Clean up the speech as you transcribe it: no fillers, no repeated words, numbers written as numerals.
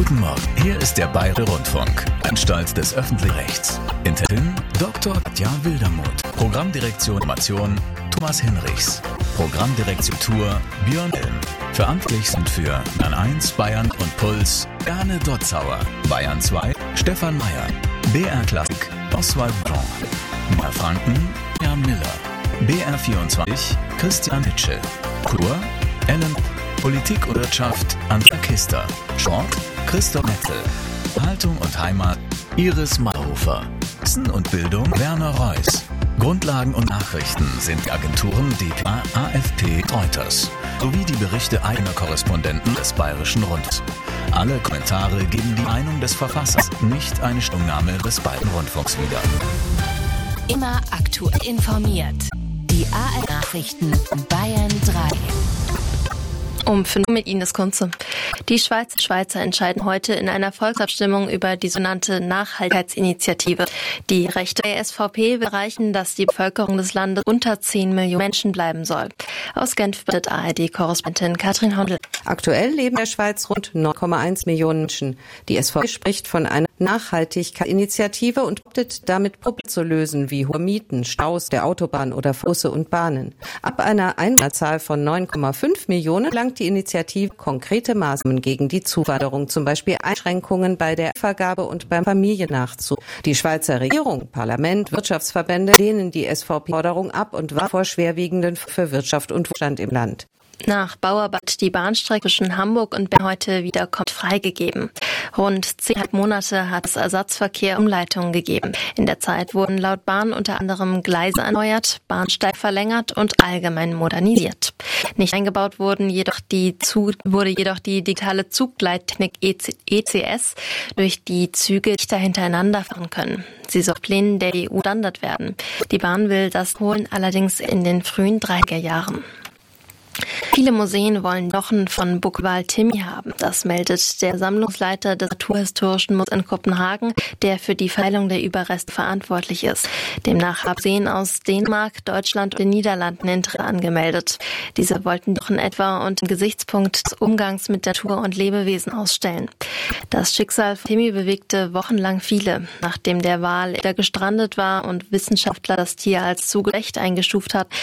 Guten Morgen, hier ist der Bayerische Rundfunk, Anstalt des öffentlichen Rechts. Interview Dr. Katja Wildermuth, Programmdirektion Information Thomas Hinrichs, Programmdirektion Tour Björn Elm. Verantwortlich sind für Bayern 1, Bayern und Puls Erne Dotzauer, Bayern 2 Stefan Meyer, BR Klassik Oswald Blanc, Mar Franken Jan Miller, BR 24 Christian Hitschel, Kur Ellen, Politik und Wirtschaft Andrea Kister, Sport Christoph Netzel, Haltung und Heimat Iris Mauhofer, Wissen und Bildung Werner Reuss. Grundlagen und Nachrichten sind die Agenturen dpa, AFP, Reuters sowie die Berichte eigener Korrespondenten des Bayerischen Rundfunks. Alle Kommentare geben die Meinung des Verfassers, nicht eine Stellungnahme des Bayerischen Rundfunks wieder. Immer aktuell informiert. Die ARD-Nachrichten Bayern 3. Um 5 Uhr mit Ines Kunze. Die Schweizer entscheiden heute in einer Volksabstimmung über die sogenannte Nachhaltigkeitsinitiative. Die Rechte der SVP will erreichen, dass die Bevölkerung des Landes unter 10 Millionen Menschen bleiben soll. Aus Genf berichtet ARD-Korrespondentin Katrin Hondel. Aktuell leben in der Schweiz rund 9,1 Millionen Menschen. Die SVP spricht von einer Nachhaltigkeitsinitiative und bittet damit Probleme zu lösen, wie hohe Mieten, Staus der Autobahn oder Busse und Bahnen. Ab einer Einwohnerzahl von 9,5 Millionen verlangt die Initiative konkrete Maßnahmen gegen die Zuwanderung, zum Beispiel Einschränkungen bei der Vergabe und beim Familiennachzug. Die Schweizer Regierung, Parlament, Wirtschaftsverbände lehnen die SVP-Forderung ab und warnen vor schwerwiegenden für Wirtschaft und Wohlstand im Land. Nach Bauarbeit die Bahnstrecke zwischen Hamburg und Bern heute wieder kommt freigegeben. Rund 10,5 Monate hat es Ersatzverkehr Umleitungen gegeben. In der Zeit wurden laut Bahn unter anderem Gleise erneuert, Bahnsteig verlängert und allgemein modernisiert. Nicht eingebaut wurde jedoch die digitale Zugleittechnik ECS, durch die Züge dichter hintereinander fahren können. Sie soll Plänen der EU Standard werden. Die Bahn will das holen, allerdings in den frühen 30er Jahren. Viele Museen wollen Knochen von Bukwal Timi haben. Das meldet der Sammlungsleiter des Naturhistorischen Museums in Kopenhagen, der für die Verteilung der Überreste verantwortlich ist. Demnach haben Museen aus Dänemark, Deutschland und den Niederlanden Interesse angemeldet. Diese wollten die Knochen etwa unter dem Gesichtspunkt des Umgangs mit Natur und Lebewesen ausstellen. Das Schicksal von Timi bewegte wochenlang viele. Nachdem der Wal wieder gestrandet war und Wissenschaftler das Tier als zu geschwächt eingestuft hat,